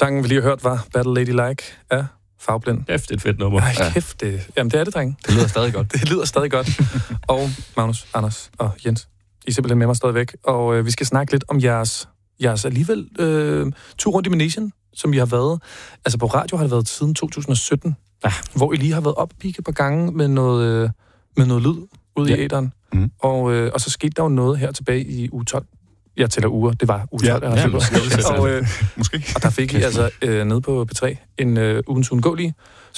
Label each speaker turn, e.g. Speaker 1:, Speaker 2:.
Speaker 1: Sangen, vi lige har hørt, var Battle Lady Like af Farveblind.
Speaker 2: Kæft, det er et fedt nummer.
Speaker 1: Ej, kæft, jamen det er det, drenge.
Speaker 3: Det lyder stadig godt.
Speaker 1: Det lyder stadig godt. Og Magnus, Anders og Jens, I er simpelthen med mig stadigvæk. Og vi skal snakke lidt om jeres alligevel tur rundt i Manation, som I har været. Altså på radio har det været siden 2017, hvor I lige har været op et par gange med noget lyd ude i æteren.
Speaker 3: Mm.
Speaker 1: Og så skete der jo noget her tilbage i uge 12. Jeg tæller uger. Det var uge 12.
Speaker 3: Måske.
Speaker 1: Og der fik I altså nede på P3 en ugens undgåelige,